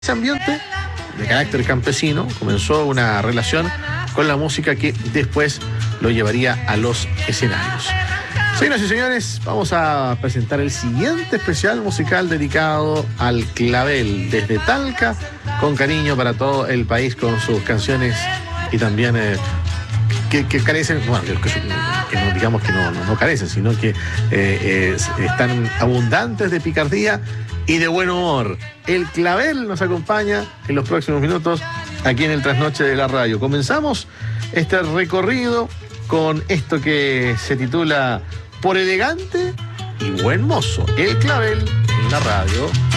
ese ambiente de carácter campesino comenzó una relación con la música que después lo llevaría a los escenarios. Señoras y señores, vamos a presentar el siguiente especial musical dedicado al clavel desde Talca, con cariño para todo el país, con sus canciones y también que carecen, bueno, que no digamos que no carecen, sino que están abundantes de picardía y de buen humor. El clavel nos acompaña en los próximos minutos aquí en el Trasnoche de la Radio. Comenzamos este recorrido con esto que se titula Por elegante y buen mozo. El clavel en la radio.